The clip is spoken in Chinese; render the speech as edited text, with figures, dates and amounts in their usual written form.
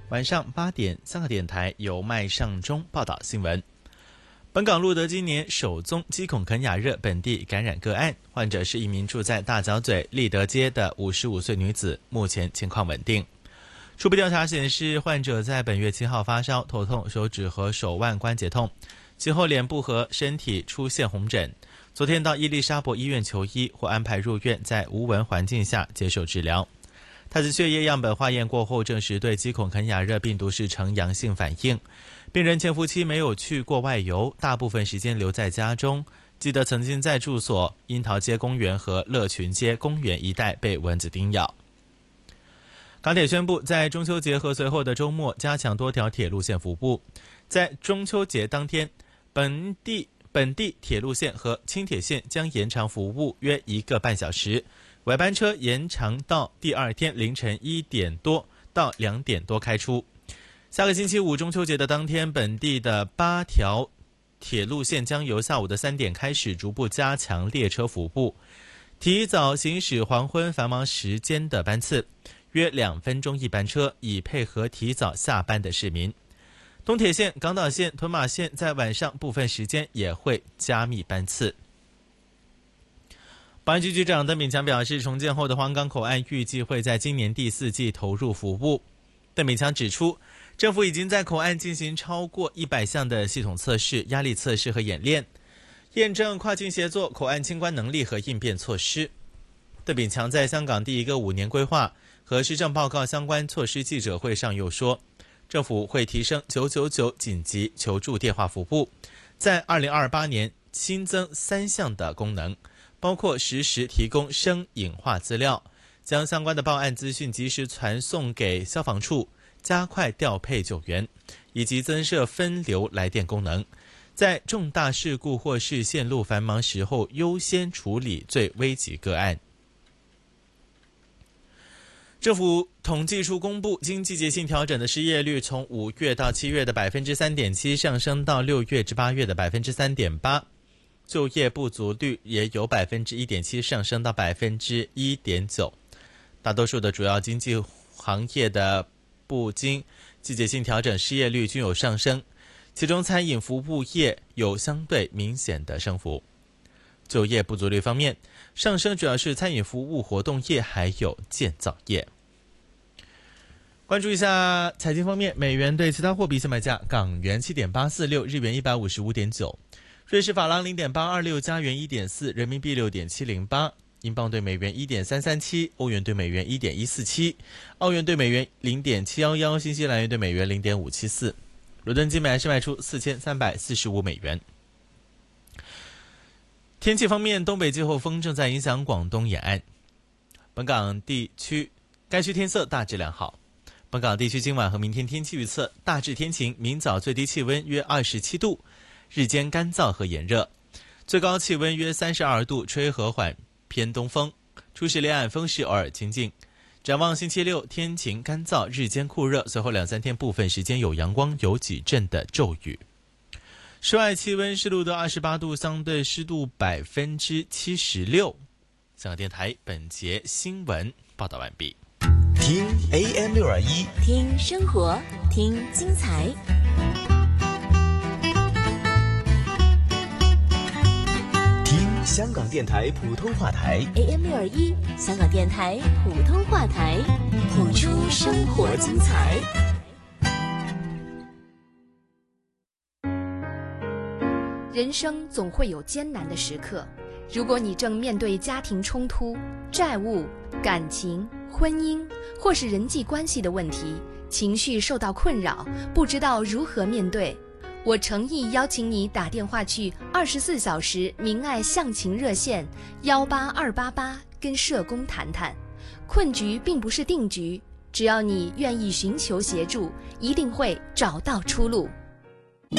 晚上8点，香港电台由麦尚中报道新闻。本港录得今年首宗鸡孔肯雅热本地感染个案，患者是一名住在大角咀立德街的55岁女子，目前情况稳定。初步调查显示，患者在本月7号发烧、头痛、手指和手腕关节痛，其后脸部和身体出现红疹。昨天到伊丽莎白医院求医，或安排入院，在无蚊环境下接受治疗。他的血液样本化验过后证实对鸡孔肯雅热病毒是呈阳性反应。病人前夫妻没有去过外游，大部分时间留在家中。记得曾经在住所樱桃街公园和乐群街公园一带被蚊子叮咬。港铁宣布，在中秋节和随后的周末加强多条铁路线服务。在中秋节当天，本地铁路线和轻铁线将延长服务约1个半小时，尾班车延长到第二天凌晨1点多到2点多开出。下个星期五中秋节的当天，本地的8条铁路线将由下午的3点开始逐步加强列车服务，提早行驶黄昏繁忙时间的班次，约2分钟一班车，以配合提早下班的市民。东铁线、港岛线、屯马线在晚上部分时间也会加密班次。保安局局长邓炳强表示，重建后的皇岗口岸预计会在今年第4季投入服务。邓炳强指出，政府已经在口岸进行超过100项的系统测试、压力测试和演练，验证跨境协作、口岸清关能力和应变措施。邓炳强在香港第1个5年规划和施政报告相关措施记者会上又说，政府会提升999紧急求助电话服务，在2028年新增3项的功能，包括实时提供声影化资料，将相关的报案资讯及时传送给消防处，加快调配救援，以及增设分流来电功能，在重大事故或是线路繁忙时候优先处理最危急个案。政府统计处公布，经季节性调整的失业率从5月到7月的 3.7% 上升到6月至8月的 3.8%， 就业不足率也由 1.7% 上升到 1.9%。 大多数的主要经济行业的不经季节性调整失业率均有上升，其中餐饮服务业有相对明显的升幅。就业不足率方面，上升主要是餐饮服务活动业还有建造业。关注一下财经方面，美元对其他货币现卖价：港元 7.846， 日元 155.9， 瑞士法郎 0.826， 加元 1.4， 人民币 6.708， 英镑对美元 1.337， 欧元对美元 1.147， 澳元对美元 0.711， 新西兰元对美元 0.574。 伦敦金每安士卖出4345美元。天气方面，东北季候风正在影响广东沿岸，本港地区该区天色大致良好。本港地区今晚和明天天气预测大致天晴，明早最低气温约27度，日间干燥和炎热，最高气温约32度，吹和缓偏东风，初时离岸风势偶尔清劲。展望星期六天晴干燥，日间酷热，随后2-3天部分时间有阳光，有几阵的骤雨。室外气温湿度到28度，相对湿度76%。香港电台本节新闻报道完毕。 听 AM621， 听生活，听精彩。 听香港电台普通话台 AM621， 香港电台普通话台，谱出生活精彩。 人生总会有艰难的时刻，如果你正面对家庭冲突、债务、感情、婚姻或是人际关系的问题，情绪受到困扰，不知道如何面对，我诚意邀请你打电话去24小时明爱向晴热线18288，跟社工谈谈。困局并不是定局，只要你愿意寻求协助，一定会找到出路。